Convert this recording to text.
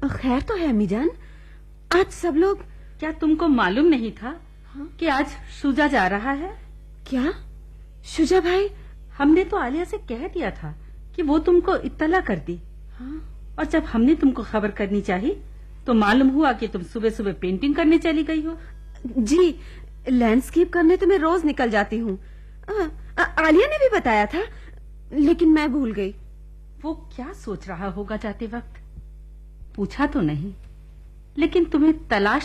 खैर तो है अम्मी जान। आज सब लोग। क्या तुमको मालूम नहीं था? हाँ? कि आज शुजा जा रहा है? क्या शुजा भाई? हमने तो आलिया से कह दिया था कि वो तुमको इत्तला कर दी। हाँ? और जब हमने तुमको खबर करनी चाहिए तो मालूम हुआ कि तुम सुबह सुबह पेंटिंग करने चली गई हो। जी, लैंडस्केप करने तो मैं रोज निकल जाती हूँ। आलिया ने भी बताया था, लेकिन मैं भूल गई। वो क्या सोच रहा होगा जाते वक्त? पूछा तो नहीं, लेकिन तुम्हें तलाश